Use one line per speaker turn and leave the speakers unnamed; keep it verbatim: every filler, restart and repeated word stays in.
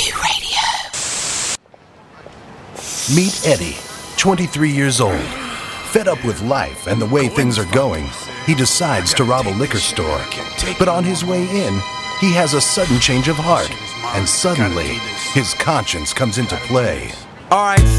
Radio.
Meet Eddie, twenty-three years old. Fed up with life and the way things are going, he decides to rob a liquor store. But on his way in, he has a sudden change of heart, and suddenly, his conscience comes into play.
Alright,